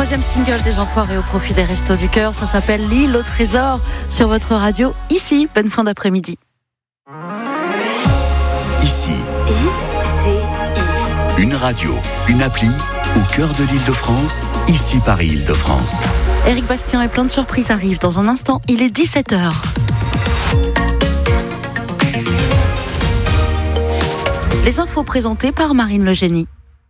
troisième single des Enfoirés au profit des Restos du Cœur. Ça s'appelle L'île au trésor sur votre radio. Ici, bonne fin d'après-midi. Ici, ICI. Une radio, une appli au cœur de l'Île-de-France. Ici Paris, Île-de-France. Éric Bastien et plein de surprises arrivent dans un instant. Il est 17h. Les infos présentées par Marine Le Génie.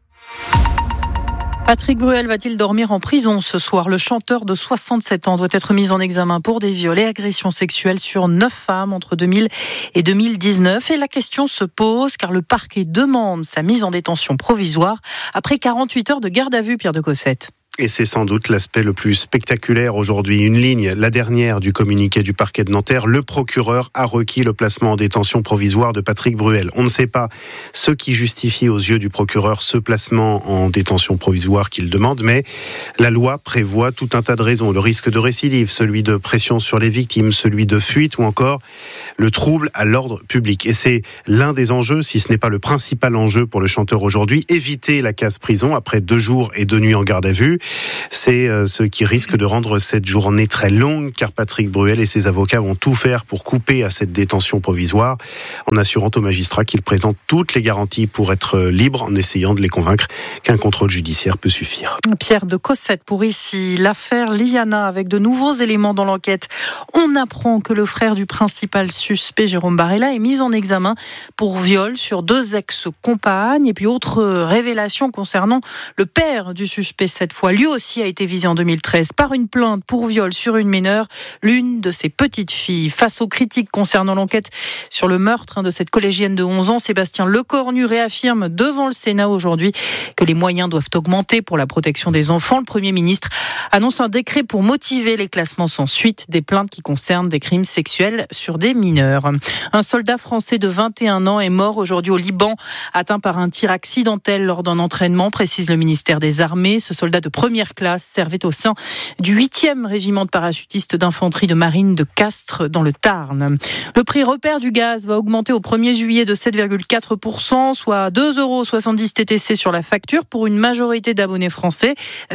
Patrick Bruel va-t-il dormir en prison ce soir ? Le chanteur de 67 ans doit être mis en examen pour des viols et agressions sexuelles sur 9 femmes entre 2000 et 2019. Et la question se pose car le parquet demande sa mise en détention provisoire après 48 heures de garde à vue, Pierre de Cossette. Et c'est sans doute l'aspect le plus spectaculaire aujourd'hui. Une ligne, la dernière du communiqué du parquet de Nanterre. Le procureur a requis le placement en détention provisoire de Patrick Bruel. On ne sait pas ce qui justifie aux yeux du procureur ce placement en détention provisoire qu'il demande, mais la loi prévoit tout un tas de raisons. Le risque de récidive, celui de pression sur les victimes, celui de fuite ou encore le trouble à l'ordre public. Et c'est l'un des enjeux, si ce n'est pas le principal enjeu pour le chanteur aujourd'hui, éviter la case prison après 2 jours et 2 nuits en garde à vue. C'est ce qui risque de rendre cette journée très longue, car Patrick Bruel et ses avocats vont tout faire pour couper à cette détention provisoire, en assurant aux magistrats qu'ils présentent toutes les garanties pour être libres, en essayant de les convaincre qu'un contrôle judiciaire peut suffire. Pierre de Cossette pour ici. L'affaire Liana, avec de nouveaux éléments dans l'enquête. On apprend que le frère du principal suspect, Jérôme Barella, est mis en examen pour viol sur 2 ex-compagnes. Et puis autre révélation concernant le père du suspect cette fois. Lui aussi a été visé en 2013 par une plainte pour viol sur une mineure, l'une de ses petites filles. Face aux critiques concernant l'enquête sur le meurtre de cette collégienne de 11 ans, Sébastien Lecornu réaffirme devant le Sénat aujourd'hui que les moyens doivent augmenter pour la protection des enfants. Le Premier ministre annonce un décret pour motiver les classements sans suite des plaintes qui concernent des crimes sexuels sur des mineurs. Un soldat français de 21 ans est mort aujourd'hui au Liban, atteint par un tir accidentel lors d'un entraînement, précise le ministère des Armées. Ce soldat de première classe servait au sein du 8e régiment de parachutistes d'infanterie de marine de Castres dans le Tarn. Le prix repère du gaz va augmenter au 1er juillet de 7,4%, soit 2,70 € TTC sur la facture pour une majorité d'abonnés français,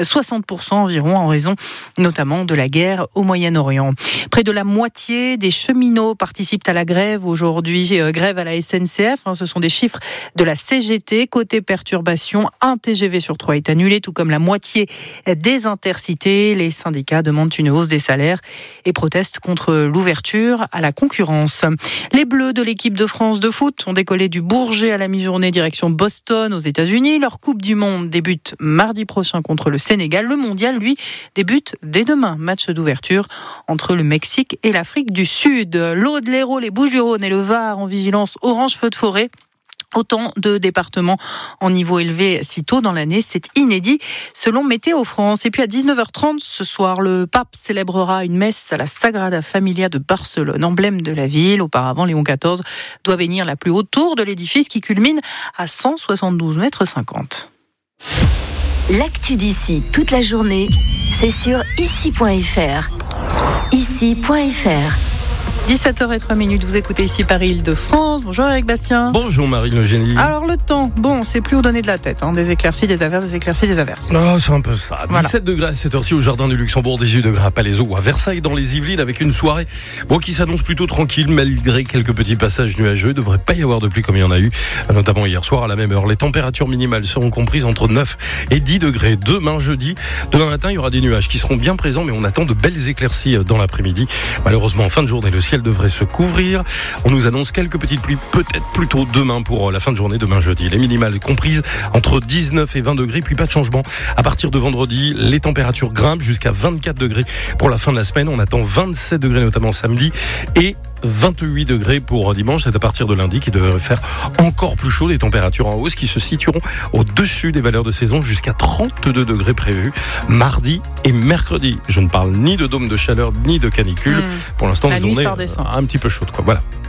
60% environ en raison notamment de la guerre au Moyen-Orient. Près de la moitié des cheminots participent à la grève aujourd'hui, grève à la SNCF, ce sont des chiffres de la CGT. Côté perturbation, 1 TGV sur 3 est annulé, tout comme la moitié des intercités. Les syndicats demandent une hausse des salaires et protestent contre l'ouverture à la concurrence. Les Bleus de l'équipe de France de foot ont décollé du Bourget à la mi-journée direction Boston aux États-Unis. Leur Coupe du Monde débute mardi prochain contre le Sénégal. Le mondial, lui, débute dès demain. Match d'ouverture entre le Mexique et l'Afrique du Sud. L'Aude, l'Hérault, les Bouches-du-Rhône et le Var en vigilance orange feu de forêt. Autant de départements en niveau élevé si tôt dans l'année, c'est inédit selon Météo France. Et puis à 19h30 ce soir, le pape célébrera une messe à la Sagrada Familia de Barcelone, emblème de la ville. Auparavant, Léon XIV doit bénir la plus haute tour de l'édifice qui culmine à 172,50 mètres. L'actu d'ici toute la journée, c'est sur ici.fr. Ici.fr. 17h03, vous écoutez ici Paris, Île-de-France. Bonjour Éric Bastien. Bonjour Marine Le Génie. Alors le temps, c'est plus où donner de la tête. Des éclaircies, des averses, des éclaircies, des averses. Oh, c'est un peu ça. Voilà. 17 degrés à cette heure-ci au Jardin du Luxembourg, 18 degrés à Palaiseau ou à Versailles dans les Yvelines avec une soirée qui s'annonce plutôt tranquille malgré quelques petits passages nuageux. Il ne devrait pas y avoir de pluie comme il y en a eu, notamment hier soir à la même heure. Les températures minimales seront comprises entre 9 et 10 degrés. Demain jeudi, demain matin, il y aura des nuages qui seront bien présents, mais on attend de belles éclaircies dans l'après-midi. Malheureusement, en fin de journée, le ciel devrait se couvrir. On nous annonce quelques petites pluies, peut-être plutôt demain pour la fin de journée, demain jeudi. Les minimales comprises entre 19 et 20 degrés, puis pas de changement. À partir de vendredi, les températures grimpent jusqu'à 24 degrés pour la fin de la semaine. On attend 27 degrés notamment samedi et 28 degrés pour dimanche. C'est à partir de lundi qu'il devrait faire encore plus chaud. Des températures en hausse qui se situeront au-dessus des valeurs de saison jusqu'à 32 degrés prévus mardi et mercredi. Je ne parle ni de dôme de chaleur ni de canicule. Pour l'instant, la une journée nuit, ça redescend. un petit peu chaude, Voilà.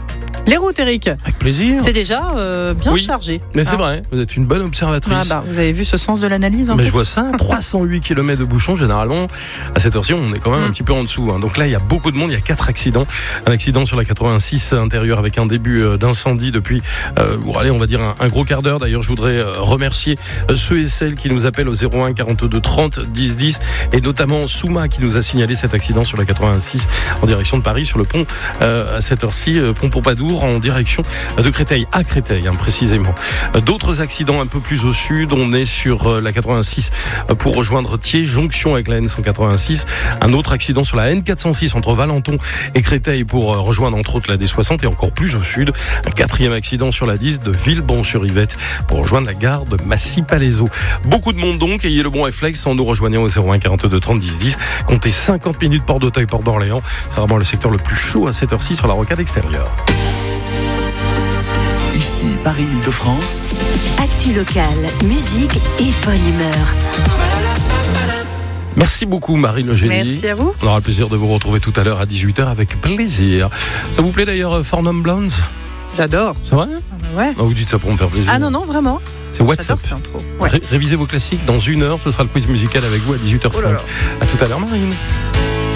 Les routes, Eric. Avec plaisir. C'est déjà bien Oui. chargé. Mais c'est vrai, vous êtes une bonne observatrice. Vous avez vu ce sens de l'analyse Mais je vois ça, 308 km de bouchons, généralement, à cette heure-ci, on est quand même un petit peu en dessous. Donc là, il y a beaucoup de monde, il y a 4 accidents. Un accident sur la 86 intérieure avec un début d'incendie depuis, on va dire un gros quart d'heure. D'ailleurs, je voudrais remercier ceux et celles qui nous appellent au 01 42 30 10 10 et notamment Souma qui nous a signalé cet accident sur la 86 en direction de Paris sur le pont à cette heure-ci, pont Pompadour en direction de Créteil, à Créteil précisément. D'autres accidents un peu plus au sud, on est sur la 86 pour rejoindre Thiers, jonction avec la N186. Un autre accident sur la N406 entre Valenton et Créteil pour rejoindre entre autres la D60 et encore plus au sud. Un 4e accident sur la 10 de Villebon-sur-Yvette pour rejoindre la gare de Massy-Palaiseau. Beaucoup de monde donc, ayez le bon réflexe en nous rejoignant au 01 42 30 10 10. Comptez 50 minutes Port d'Auteuil, Port d'Orléans. C'est vraiment le secteur le plus chaud à cette heure-ci sur la rocade extérieure. Ici, Paris-Île-de-France. Actu locale, musique et bonne humeur. Merci beaucoup Marie Le Génie. Merci à vous. On aura le plaisir de vous retrouver tout à l'heure à 18h avec plaisir. Ça vous plaît d'ailleurs Four Non Blondes ? J'adore. C'est vrai ? Ouais. Non, vous dites ça pour me faire plaisir. Ah non, vraiment. C'est WhatsApp. Ouais. Révisez vos classiques dans 1 heure. Ce sera le quiz musical avec vous à 18h05. Oh là là. À tout à l'heure Marine.